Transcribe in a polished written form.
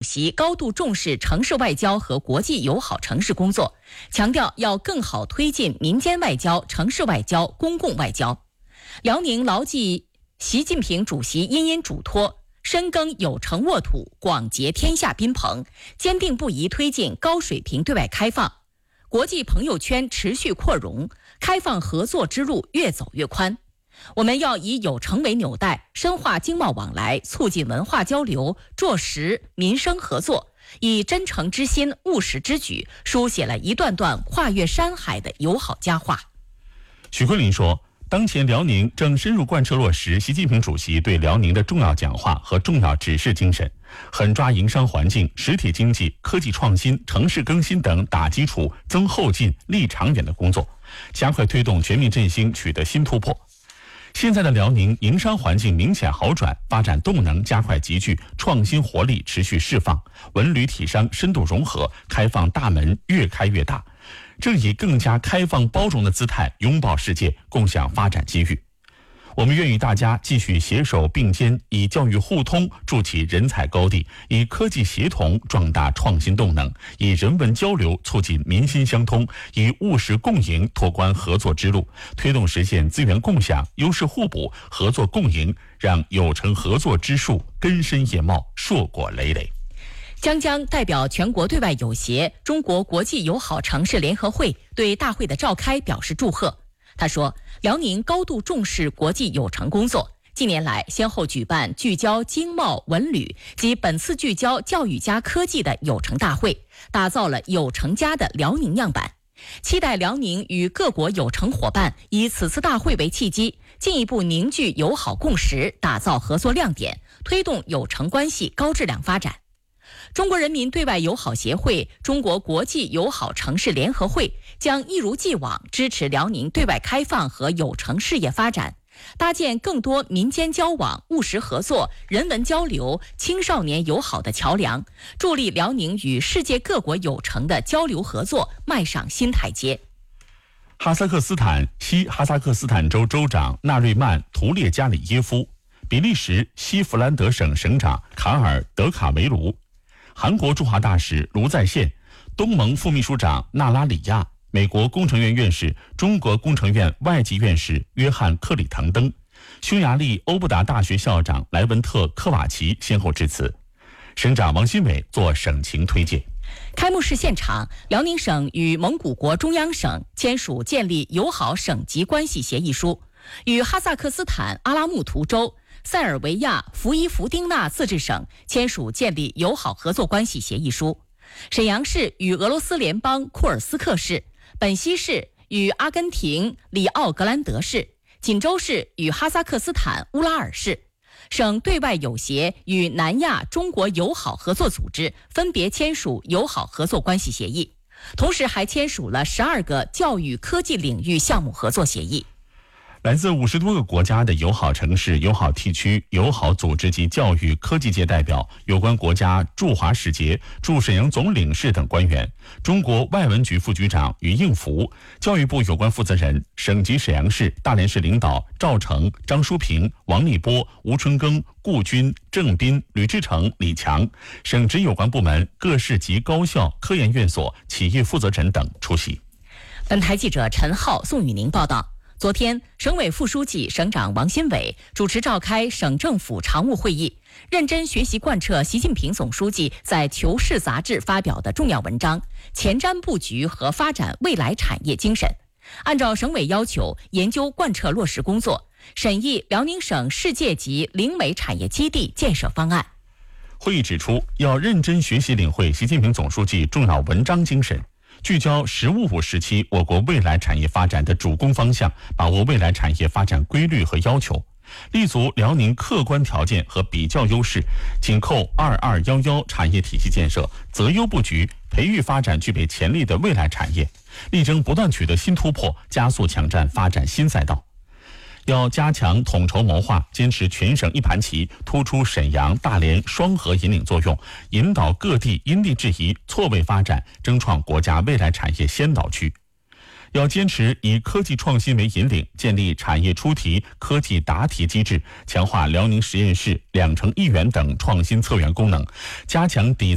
席高度重视城市外交和国际友好城市工作，强调要更好推进民间外交、城市外交、公共外交。辽宁牢记习近平主席殷殷嘱托，深耕有成沃土，广结天下宾朋，坚定不移推进高水平对外开放，国际朋友圈持续扩容，开放合作之路越走越宽。我们要以有成为纽带，深化经贸往来，促进文化交流，着实民生合作，以真诚之心、务实之举，书写了一段段跨越山海的友好佳话。 许昆林说，当前辽宁正深入贯彻落实习近平主席对辽宁的重要讲话和重要指示精神，狠抓营商环境、实体经济、科技创新、城市更新等打基础、增后劲、立长远的工作，加快推动全面振兴取得新突破。现在的辽宁营商环境明显好转，发展动能加快集聚，创新活力持续释放，文旅体商深度融合，开放大门越开越大，正以更加开放包容的姿态拥抱世界，共享发展机遇。我们愿与大家继续携手并肩，以教育互通筑起人才高地，以科技协同壮大创新动能，以人文交流促进民心相通，以务实共赢拓宽合作之路，推动实现资源共享、优势互补、合作共赢，让有成合作之树根深叶茂、硕果累累。 江江代表全国对外友协中国国际友好城市联合会对大会的召开表示祝贺。他说，辽宁高度重视国际友城工作，近年来先后举办聚焦经贸、文旅及本次聚焦教育加科技的友城大会，打造了友城加的辽宁样板。期待辽宁与各国友城伙伴以此次大会为契机，进一步凝聚友好共识，打造合作亮点，推动友城关系高质量发展。中国人民对外友好协会、中国国际友好城市联合会将一如既往支持辽宁对外开放和友城事业发展，搭建更多民间交往、务实合作、人文交流、青少年友好的桥梁，助力辽宁与世界各国友城的交流合作迈上新台阶。 哈萨克斯坦西哈萨克斯坦州州长纳瑞曼·图列加里耶夫，比利时西弗兰德省省长卡尔·德卡维卢，韩国驻华大使卢在宪，东盟副秘书长纳拉里亚，美国工程院院士、中国工程院外籍院士约翰·克里滕登，匈牙利欧布达大学校长莱文特·科瓦奇先后致辞。省长王新伟作省情推介。 开幕式现场，辽宁省与蒙古国中央省签署建立友好省级关系协议书，与哈萨克斯坦阿拉木图州、塞尔维亚弗伊弗丁纳自治省签署建立友好合作关系协议书。沈阳市与俄罗斯联邦库尔斯克市，本溪市与阿根廷里奥格兰德市，锦州市与哈萨克斯坦乌拉尔市。省对外友协与南亚中国友好合作组织分别签署友好合作关系协议，同时还签署了12个教育科技领域项目合作协议。 来自50多个国家的友好城市、友好地区、友好组织及教育科技界代表、有关国家驻华使节、驻沈阳总领事等官员，中国外文局副局长于应福，教育部有关负责人，省级沈阳市、大连市领导赵成、张淑平、王立波、吴春耕、顾军、郑斌、吕志成、李强，省直有关部门、各市级高校、科研院所、企业负责人等出席。 本台记者陈浩、宋宇宁报道。昨天，省委副书记、省长王新伟主持召开省政府常务会议，认真学习贯彻习近平总书记在《求是》杂志发表的重要文章，前瞻布局和发展未来产业精神，按照省委要求研究贯彻落实工作，审议辽宁省世界级零煤产业基地建设方案。 会议指出，要认真学习领会习近平总书记重要文章精神，聚焦“十五五”时期我国未来产业发展的主攻方向，把握未来产业发展规律和要求，立足辽宁客观条件和比较优势，紧扣2211产业体系建设，择优布局，培育发展具备潜力的未来产业，力争不断取得新突破，加速抢占发展新赛道。要加强统筹谋划，坚持全省一盘棋，突出沈阳、大连双核引领作用，引导各地因地制宜、错位发展，争创国家未来产业先导区。要坚持以科技创新为引领，建立产业出题、科技答题机制，强化辽宁实验室、2城1园等创新策源功能，加强底